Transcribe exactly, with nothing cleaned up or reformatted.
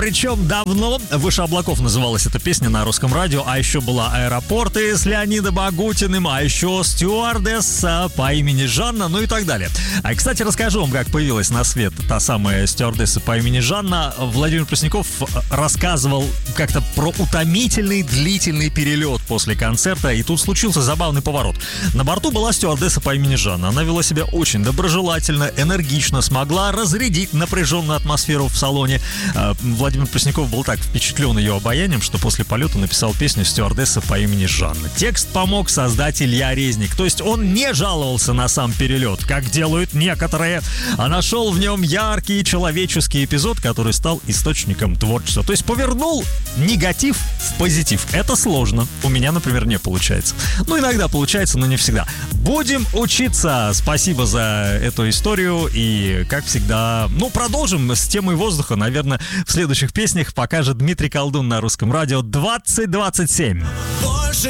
причем давно. «Выше облаков» называлась эта песня на русском радио, а еще была «Аэропорты» с Леонидом Агутиным, а еще «Стюардесса» по имени Жанна, ну и так далее. А, кстати, расскажу вам, как появилась на свет та самая стюардесса по имени Жанна. Владимир Пресняков рассказывал как-то про утомительный длительный перелет после концерта, и тут случился забавный поворот. На борту была стюардесса по имени Жанна. Она вела себя очень доброжелательно, энергично, смогла разрядить напряженную атмосферу в салоне. Владимир Пресняков был так впечатлен ее обаянием, что после полета написал песню «Стюардесса по имени Жанна». Текст помог создать Илья Резник. То есть он не жаловался на сам перелет, как делают некоторые, а нашел в нем яркий человеческий эпизод, который стал источником творчества. То есть повернул негатив в позитив. Это сложно. У меня, например, не получается. Ну, иногда получается, но не всегда. Будем учиться. Спасибо за эту историю. И, как всегда, ну, продолжим с темой воздуха. Наверное, в следующих песнях покажет Дмитрий Колдун на русском радио двадцать двадцать семь.